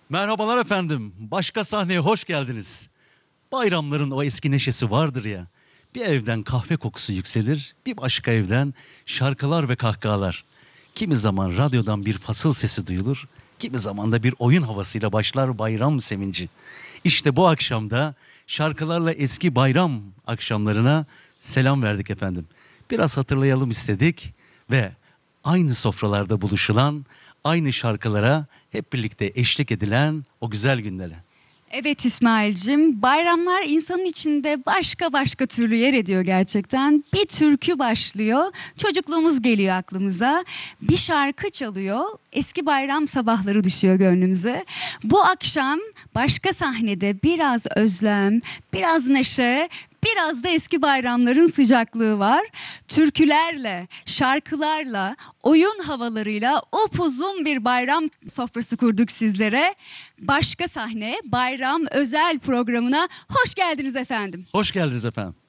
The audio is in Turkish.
Merhabalar efendim. Başka sahneye hoş geldiniz. Bayramların o eski neşesi vardır ya. Bir evden kahve kokusu yükselir, bir başka evden şarkılar ve kahkahalar. Kimi zaman radyodan bir fasıl sesi duyulur, kimi zaman da bir oyun havasıyla başlar bayram sevinci. İşte bu akşamda şarkılarla eski bayram akşamlarına selam verdik efendim. Biraz hatırlayalım istedik ve aynı sofralarda buluşulan, aynı şarkılara hep birlikte eşlik edilen o güzel günlere. Evet İsmail'cim, bayramlar insanın içinde başka türlü yer ediyor gerçekten. Bir türkü başlıyor, çocukluğumuz geliyor aklımıza. Bir şarkı çalıyor, eski bayram sabahları düşüyor gönlümüze. Bu akşam başka sahnede biraz özlem, biraz neşe, biraz da eski bayramların sıcaklığı var. Türkülerle, şarkılarla, oyun havalarıyla upuzun bir bayram sofrası kurduk sizlere. Başka sahne bayram özel programına hoş geldiniz efendim. Hoş geldiniz efendim.